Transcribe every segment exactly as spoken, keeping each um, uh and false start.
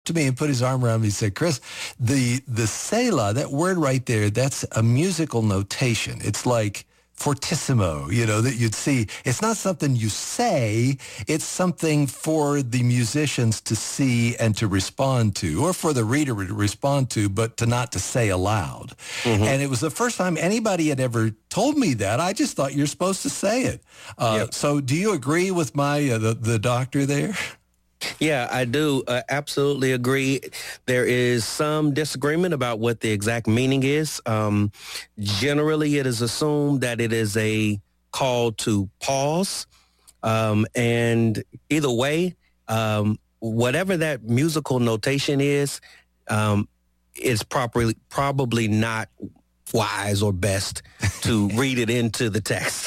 to me and put his arm around me and said, Chris, the the Selah, that word right there, that's a musical notation. It's like fortissimo, you know, that you'd see. It's not something you say. It's something for the musicians to see and to respond to, or for the reader to respond to, but to not to say aloud. Mm-hmm. And it was the first time anybody had ever told me that. I just thought you're supposed to say it. Uh, yep. So do you agree with my uh, the, the doctor there? Yeah, I do uh, absolutely agree. There is some disagreement about what the exact meaning is. Um, generally, it is assumed that it is a call to pause. Um, and either way, um, whatever that musical notation is, um, it's properly probably not wise or best to read it into the text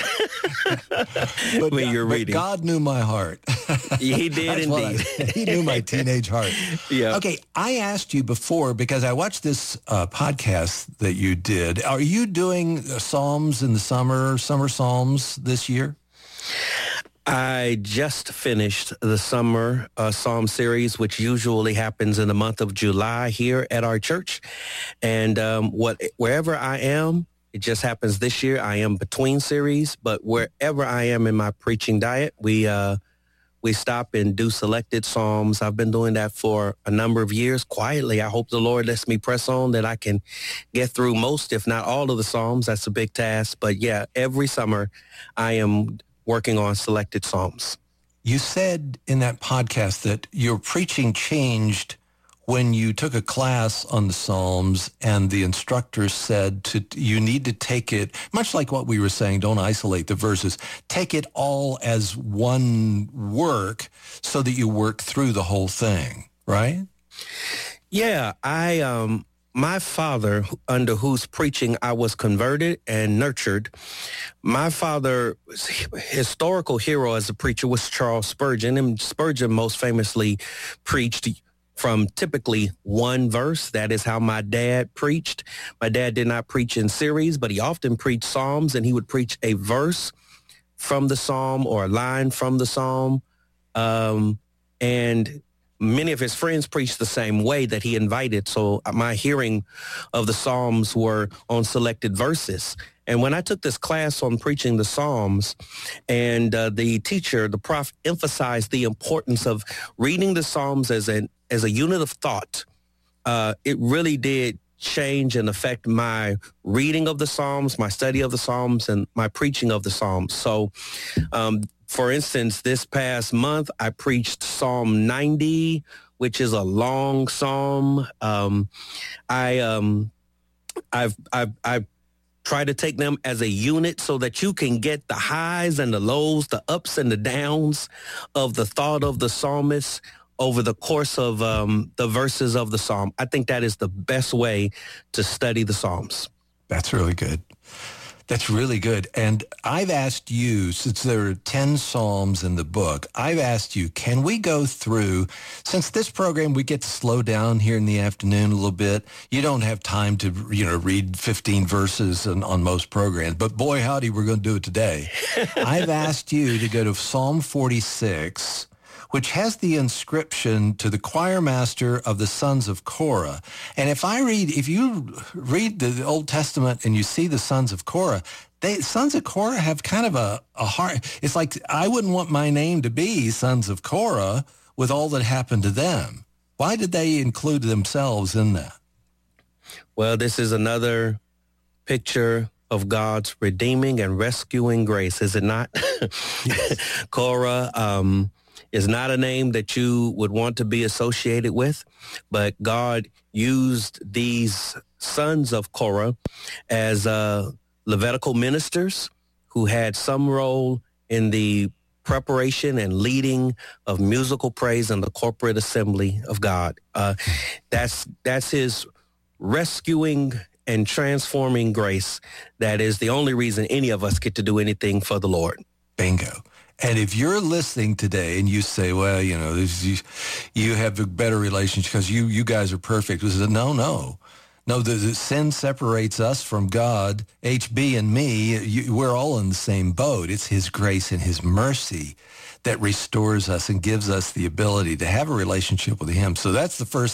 but, when you're but reading. God knew my heart. He did indeed. I, he knew my teenage heart. Yeah. Okay, I asked you before because I watched this uh, podcast that you did. Are you doing Psalms in the summer, summer Psalms this year? I just finished the summer uh, Psalm series, which usually happens in the month of July here at our church. And um, what wherever I am, it just happens this year. I am between series, but wherever I am in my preaching diet, we uh, we stop and do selected Psalms. I've been doing that for a number of years quietly. I hope the Lord lets me press on that I can get through most, if not all of the Psalms. That's a big task. But yeah, every summer I am working on selected Psalms. You said in that podcast that your preaching changed when you took a class on the Psalms and the instructor said to you need to take it, much like what we were saying, don't isolate the verses, take it all as one work so that you work through the whole thing, right? Yeah, I um my father, under whose preaching I was converted and nurtured, my father's historical hero as a preacher was Charles Spurgeon. And Spurgeon most famously preached from typically one verse. That is how my dad preached. My dad did not preach in series, but he often preached Psalms, and he would preach a verse from the Psalm or a line from the Psalm. Um, and many of his friends preached the same way that he invited. So my hearing of the Psalms were on selected verses. And when I took this class on preaching the Psalms, and uh, the teacher, the prof, emphasized the importance of reading the Psalms as an as a unit of thought, uh, it really did change and affect my reading of the Psalms, my study of the Psalms, and my preaching of the Psalms. So, um, for instance, this past month, I preached Psalm ninety, which is a long psalm. Um, I, um, I've, I've, I've tried to take them as a unit so that you can get the highs and the lows, the ups and the downs of the thought of the psalmist over the course of um, the verses of the psalm. I think that is the best way to study the Psalms. That's really good. That's really good. And I've asked you, since there are ten Psalms in the book, I've asked you, can we go through, since this program, we get to slow down here in the afternoon a little bit. You don't have time to, you know, read fifteen verses on, on most programs, but boy, howdy, we're going to do it today. I've asked you to go to Psalm forty-six, which has the inscription to the choir master of the sons of Korah. And if I read, if you read the Old Testament and you see the sons of Korah, they, sons of Korah have kind of a, a heart. It's like, I wouldn't want my name to be sons of Korah with all that happened to them. Why did they include themselves in that? Well, this is another picture of God's redeeming and rescuing grace, is it not? Yes. Korah, um, is not a name that you would want to be associated with, but God used these sons of Korah as uh, Levitical ministers who had some role in the preparation and leading of musical praise in the corporate assembly of God. Uh, that's that's his rescuing and transforming grace. That is the only reason any of us get to do anything for the Lord. Bingo. And if you're listening today and you say, well, you know, this, you, you have a better relationship because you, you guys are perfect. We said, no, no. No, the, the sin separates us from God. H B and me, you, we're all in the same boat. It's his grace and his mercy that restores us and gives us the ability to have a relationship with him. So that's the first